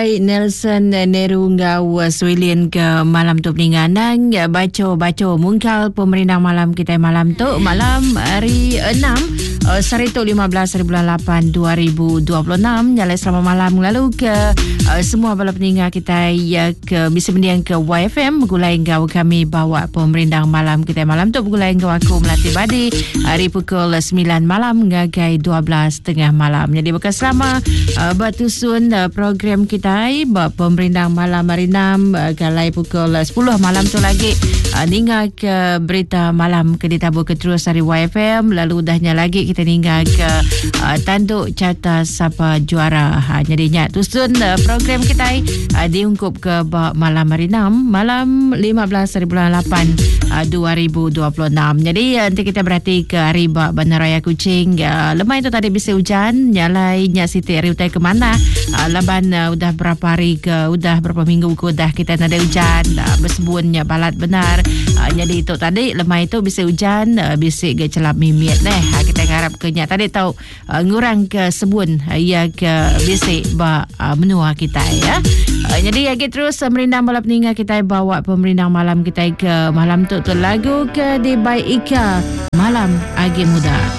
Nelson Nerungau Swilian ke malam tu peninganang baca mungkal pemerintah malam kita malam tu malam hari 6 Sarito 15 hari bulan 8 2026 nyalai selama malam lalu ke semua bala peninggal kita ya ke bisa mendiang ke YFM gulai engkau kami bawa pemerintah malam kita malam tu gulai engkau aku Melati Badi hari pukul 9 malam ngagai 12 tengah malam. Jadi bekas selama batusun program kita pemerintah malam hari 6 galai pukul 10 malam tu lagi ninggal ke berita malam ke ditabur ke terus hari YFM lalu udahnya lagi kita ninggal ke tanduk carta siapa juara. Jadinya tusun program kita diungkup ke malam hari 6 malam 15 hari bulan 8 2026. Jadi nanti kita berhati ke hari Bandaraya Kuching lemah itu tadi bisa hujan nyalai nyak Siti hari utai ke mana laban udah berapa hari ke udah berapa minggu ke udah kita ada hujan bersebunnya balat benar. Jadi itu tadi lemah itu bisa hujan bisa ke celap mimit kita harap ke nyak tadi tahu ngurang ke sebun ya ke bisa menua kita ya. Jadi ya kita terus merindang malam peninggal kita bawa pemerintah malam kita ke malam tu lagu ke di Baik Ika Malam Agi Muda.